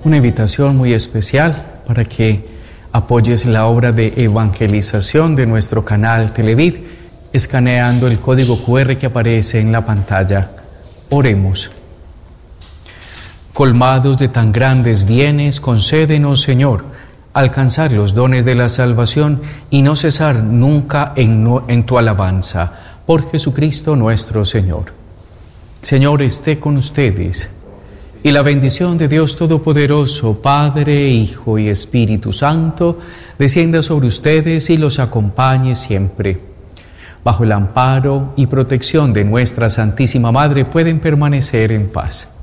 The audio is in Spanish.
una invitación muy especial para que apoyes la obra de evangelización de nuestro canal Televid, escaneando el código QR que aparece en la pantalla. Oremos. Colmados de tan grandes bienes, concédenos, Señor, alcanzar los dones de la salvación y no cesar nunca en tu alabanza. Por Jesucristo nuestro Señor. Señor, esté con ustedes. Y la bendición de Dios Todopoderoso, Padre, Hijo y Espíritu Santo, descienda sobre ustedes y los acompañe siempre. Bajo el amparo y protección de nuestra Santísima Madre pueden permanecer en paz.